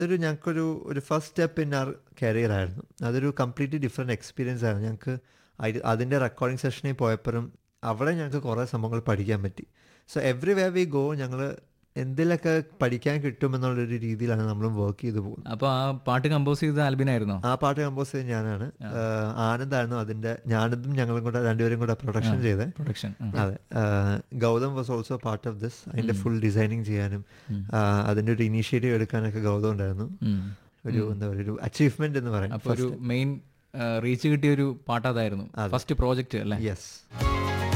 അതൊരു ഞങ്ങൾക്കൊരു first step in our career ആയിരുന്നു. അതൊരു കംപ്ലീറ്റ്ലി ഡിഫറെൻറ്റ് എക്സ്പീരിയൻസ് ആയിരുന്നു ഞങ്ങൾക്ക്. അതിൻ്റെ റെക്കോർഡിംഗ് സെഷനിൽ പോയപ്പോഴും അവിടെ ഞങ്ങൾക്ക് കുറേ സംഭവങ്ങൾ പഠിക്കാൻ പറ്റി. സോ എവ്രിവെയർ വി ഗോ ഞങ്ങൾ എന്തിലൊക്കെ പഠിക്കാൻ കിട്ടുമെന്നുള്ളൊരു രീതിയിലാണ് നമ്മളും വർക്ക് ചെയ്തു പോകുന്നത്. അപ്പോൾ ആ പാട്ട് കമ്പോസ് ചെയ്തത് ആൽബിനായിരുന്നോ? ആ പാട്ട് കമ്പോസ് ചെയ്ത് ഞാനാണ്. ആനന്ദായിരുന്നു അതിൻ്റെ, ഞാനതും ഞങ്ങളും കൂടെ രണ്ടുപേരും കൂടെ പ്രൊഡക്ഷൻ ചെയ്തത്. പ്രൊഡക്ഷൻ. അതെ. Gautam was also part of this. അതിൻ്റെ ഫുൾ ഡിസൈനിങ് ചെയ്യാനും അതിൻ്റെ ഒരു ഇനീഷ്യേറ്റീവ് എടുക്കാനൊക്കെ ഗൗതം ഉണ്ടായിരുന്നു. ഒരു എന്താ പറയുക, ഒരു അച്ചീവ്മെന്റ് എന്ന് പറയാം. അപ്പോൾ ഒരു മെയിൻ റീച്ച് കിട്ടിയ ഒരു പാട്ട് അതായിരുന്നു, ഫസ്റ്റ് പ്രോജക്റ്റ് അല്ലേ? യെസ്.